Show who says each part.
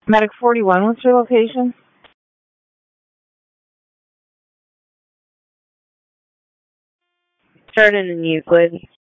Speaker 1: Medic 41, what's your location? Started in Euclid.